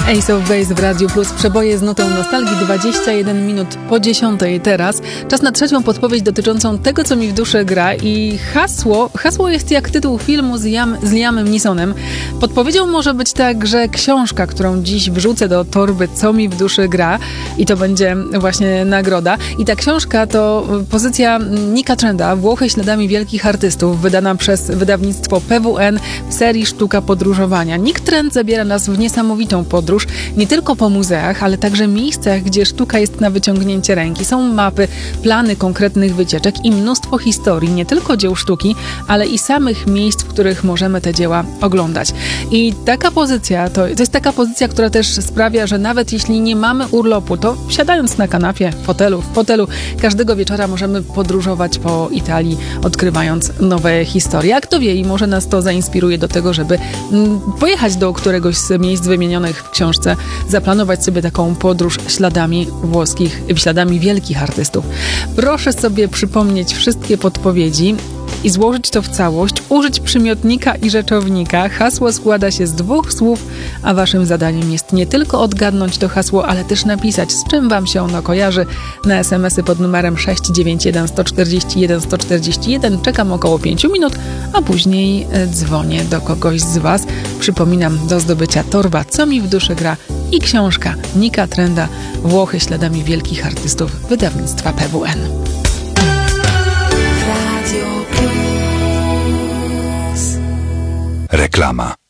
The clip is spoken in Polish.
Ace of Base w Radiu Plus. Przeboje z nutą nostalgii. 21 minut po 10 teraz. Czas na trzecią podpowiedź dotyczącą tego, co mi w duszy gra. I hasło jest jak tytuł filmu z Liamem Neesonem. Podpowiedzią może być także książka, którą dziś wrzucę do torby Co mi w duszy gra. I to będzie właśnie nagroda. I ta książka to pozycja Nicka Trenda, Włochy śladami wielkich artystów, wydana przez wydawnictwo PWN w serii Sztuka podróżowania. Nick Trend zabiera nas w niesamowitą podróż, nie tylko po muzeach, ale także miejscach, gdzie sztuka jest na wyciągnięcie ręki. Są mapy, plany konkretnych wycieczek i mnóstwo historii, nie tylko dzieł sztuki, ale i samych miejsc, w których możemy te dzieła oglądać. I taka pozycja, to jest taka pozycja, która też sprawia, że nawet jeśli nie mamy urlopu, to siadając na kanapie, w fotelu, każdego wieczora możemy podróżować po Italii, odkrywając nowe historie. A kto wie, i może nas to zainspiruje do tego, żeby pojechać do któregoś z miejsc wymienionych w książce, zaplanować sobie taką podróż śladami wielkich artystów. Proszę sobie przypomnieć wszystkie podpowiedzi i złożyć to w całość, użyć przymiotnika i rzeczownika. Hasło składa się z 2 słów, a waszym zadaniem jest nie tylko odgadnąć to hasło, ale też napisać, z czym wam się ono kojarzy, na SMS-y pod numerem 691 141 141. Czekam około 5 minut, a później dzwonię do kogoś z was. Przypominam, do zdobycia torba Co mi w duszy gra i książka Nicka Trenda Włochy śladami wielkich artystów, wydawnictwa PWN. Reklama.